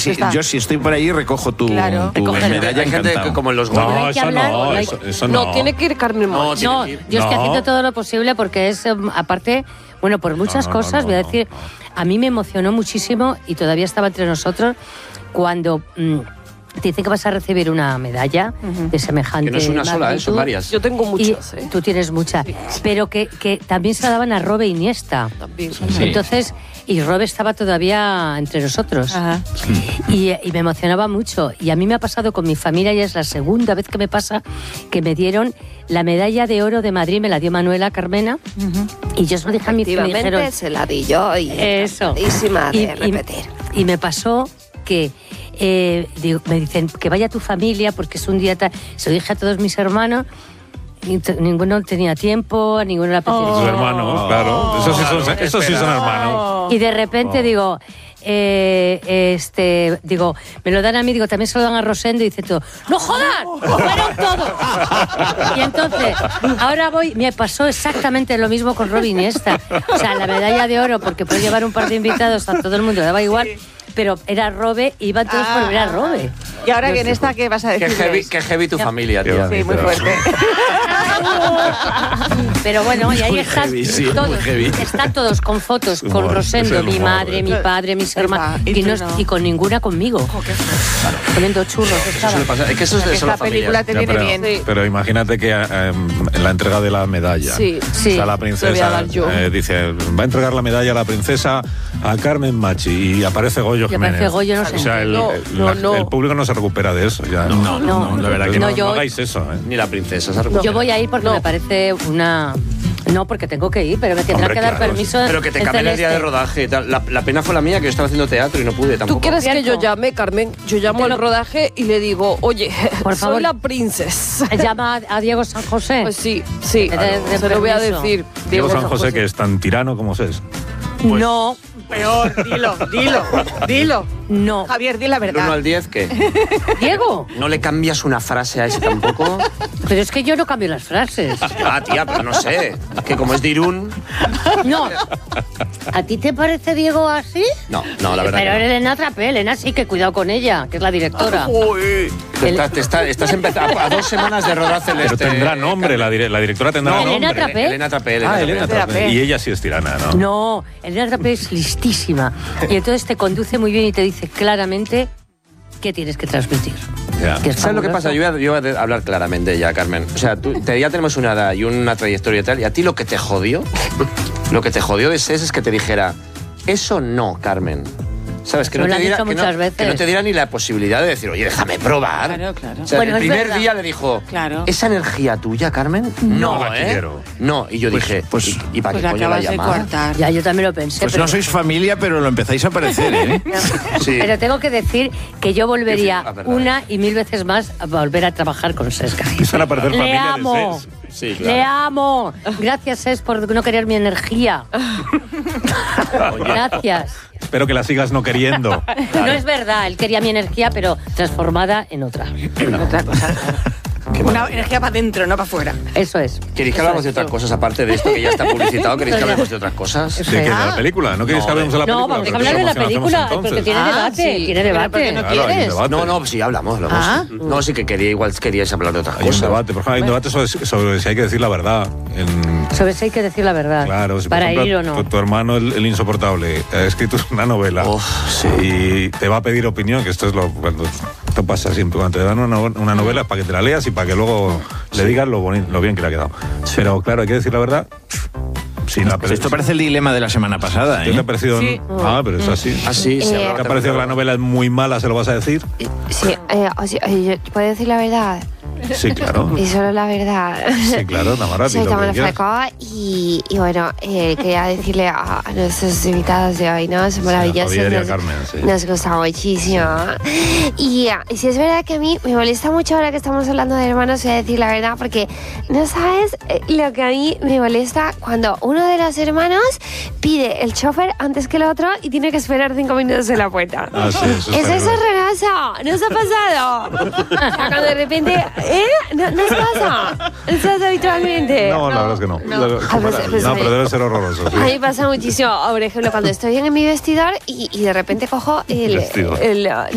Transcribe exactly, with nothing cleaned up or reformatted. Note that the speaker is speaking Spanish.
si, yo si estoy por ahí recojo tu, claro. tu medalla. Hay gente que, como en los golpes. No, eso hablar, no, no hay- eso, eso No, no. tiene que ir Carmen No, Moch. tiene No, que ir. yo estoy No. haciendo todo lo posible porque es, um, aparte, bueno, por muchas No, no, no, cosas, no, voy a no, decir, no. a mí me emocionó muchísimo y todavía estaba entre nosotros cuando mm, te dicen que vas a recibir una medalla de semejante Que no es una sola, ¿eh? Son magnitud. varias. Yo tengo muchas, Y ¿eh? tú tienes muchas, pero que, que también se la daban a Robe Iniesta. También. Sí. Entonces, y Robe estaba todavía entre nosotros. Ajá. Y, y me emocionaba mucho. Y a mí me ha pasado con mi familia, y es la segunda vez que me pasa que me dieron la medalla de oro de Madrid, me la dio Manuela Carmena. Y yo se lo dije a mi me Efectivamente, dijeron, se la di yo y eso. encantadísima de Y, y- repetir. y me pasó que eh, digo, me dicen que vaya tu familia porque es un día tal. Se lo dije a todos mis hermanos. Y t- ninguno tenía tiempo, a ninguno le apetecía. Sus hermanos, claro. Esos sí son, esos sí son hermanos. Y de repente digo, eh, este, digo, me lo dan a mí, digo, también se lo dan a Rosendo, y dice todo, ¡no jodas! ¡Fueron todos! Y entonces, ahora voy, me pasó exactamente lo mismo con Robe Iniesta. O sea, la medalla de oro, porque puede llevar un par de invitados, a todo el mundo le daba igual, pero era Robe, iban todos por ver a Robe. Y ahora que en esta, ¿qué vas a Qué decir? heavy, qué heavy tu familia, tía. Sí, muy fuerte. Pero bueno, y ahí Muy están heavy, sí, muy todos, heavy. están todos con fotos, con Humor, Rosendo, es el mi humor, madre, ¿eh? mi padre, mis hermanos, y y, tú no- no. y con ninguna conmigo. Comiendo churros Eso estaba. suele pasar. Es que eso es de Esta solo película familia. te Ya, viene pero, bien. Sí. pero imagínate que eh, en la entrega de la medalla, Sí, sí. o sea, la Lo voy a princesa dar yo. eh, dice, va a entregar la medalla a la princesa a Carmen Machi, y aparece Goyo Y Jiménez. aparece Goyo, no sé. O sea, el, No, el- no, la- no. el público no se recupera de eso. Ya. No, no, no, la verdad que Entonces, no. no, yo- no hagáis eso. ¿eh? Ni la princesa se recupera. Yo voy a ir porque No. me parece una... No, porque tengo que ir, pero me tendrá Hombre, que dar claro, permiso. Pero que te el cambien el día de Celeste. rodaje y tal. La, la pena fue la mía, que yo estaba haciendo teatro y no pude tampoco. ¿Tú quieres que Cierto. yo llame, Carmen? Yo llamo Te al lo- rodaje y le digo, oye, Por favor. soy la princesa. Llama a Diego San José. Pues sí, sí, De- de- de se lo voy a permiso. decir. Diego San José, que es tan tirano como es. No, Peor, dilo, dilo, dilo. no. Javier, di la Del uno al verdad. diez, ¿qué? Diego, ¿No le cambias una frase a ese tampoco? pero es que yo no cambio las frases. Ah, tía, pero no sé. Que como es de Irún... No. ¿A ti te parece Diego así? No, no, la verdad Pero que no. Elena Trapé, Elena sí, que cuidado con ella, que es la directora. Uy, te estás, te estás, estás empezando a dos semanas de rodar Celeste. Pero tendrá nombre, la, dire- la directora tendrá No, nombre. Elena Trapé. Elena Trapé. Elena Ah, Trapé. Elena Trapé. Y ella sí es tirana, ¿no? No, Elena Trapé es listísima. Y entonces te conduce muy bien y te dice claramente qué tienes que transmitir. Ya. Que es ¿Sabes lo que fabuloso. pasa? Yo voy, a, yo voy a hablar claramente ya, Carmen. O sea, tú, te- ya tenemos una edad y una trayectoria y tal, y a ti lo que te jodió, lo que te jodió de SES es que te dijera, eso no, Carmen. ¿Sabes? Que Me no, lo te han diera, dicho que, no, muchas que veces. no te diera ni la posibilidad de decir, oye, déjame probar. Claro, claro. O sea, Bueno, el es primer verdad. día le dijo, Claro. ¿esa energía tuya, Carmen? No No, la ¿eh? quiero. No, y yo Pues- dije, pues- ¿y, y para Pues qué la coño la acabas de llamaba? cortar. Ya, yo también lo pensé. Pues pero, no sois familia, pero lo empezáis a parecer, ¿eh? Sí. pero tengo que decir que yo volvería La verdad. una y mil veces más a volver a trabajar con Sesca. Empiezan a parecer Le familia de amo. SES. Sí, claro. Le amo. Gracias, Ses, por no querer mi energía. Gracias. Espero que la sigas no queriendo. No es verdad, él quería mi energía, pero transformada en otra. Otra cosa. Una energía para adentro, no para afuera. Eso es. ¿Queréis que Eso hablamos es. de otras cosas aparte de esto que ya está publicitado? ¿Queréis que hablemos de otras cosas? ¿De qué? ¿De la película? ¿No queréis que hablemos de la película? No, vamos a Pero hablar de la ¿cómo hacemos película, entonces? porque tiene Ah, debate, sí. tiene Pero debate. ¿por qué no Claro, hay un quieres? debate. No, no, sí, hablamos, hablamos. Ah. No, sí que quería, igual queríais hablar de otras Hay un cosas. debate, por ejemplo, hay un debate sobre, sobre si hay que decir la verdad. En, Sobre eso hay que decir la verdad. claro, si por para ejemplo, ir o no. tu, tu hermano, el, el insoportable, ha escrito una novela Uf, sí. y te va a pedir opinión, que esto es lo cuando esto pasa siempre, cuando te dan una, no- una novela es para que te la leas y para que luego le digas lo, boni- lo bien que le ha quedado. Pero claro, hay que decir la verdad. Sí, la, Pues esto parece el dilema de la semana pasada, ¿Qué te ha ¿eh? parecido? Sí. Ah, pero es así. Ah, sí, sí, Eh, hablaba ¿Te ha parecido que la novela es muy mala, se lo vas a decir? Sí, eh, o sea, eh, yo- ¿puedo decir la verdad? Sí, claro. Y solo la verdad. Sí, claro, Tamara, Soy di lo que Tamara quieras. Falcó y, y bueno, eh, quería decirle a, a nuestros invitados de hoy, ¿no? Son maravillosos. Javier y a nos, Carmen, sí. nos gusta muchísimo. Y, ah, y sí es verdad que a mí me molesta mucho ahora que estamos hablando de hermanos, voy a decir la verdad, porque no sabes eh, lo que a mí me molesta cuando uno de los hermanos pide el chofer antes que el otro y tiene que esperar cinco minutos en la puerta. Ah, sí, eso Es está eso bien. horroroso, ¿no os ha pasado? O sea, cuando de repente, ¿eh? ¿No, no os pasa? ¿No os pasa habitualmente? No, la verdad es que no. No, Ah, pues- pues no, a mí- pero debe ser horroroso. sí. A mí me pasa muchísimo, por ejemplo, cuando estoy en mi vestidor y, y de repente cojo el, Vestidor. el-